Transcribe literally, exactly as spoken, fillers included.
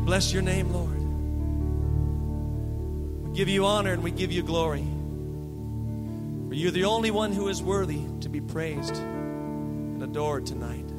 bless your name, Lord. We give you honor and we give you glory. For you're the only one who is worthy to be praised and adored tonight.